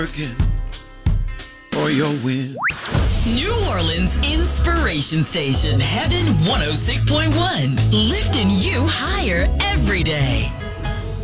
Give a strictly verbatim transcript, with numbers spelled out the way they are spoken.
Working for your win. New Orleans Inspiration Station, Heaven one oh six point one. Lifting you higher every day.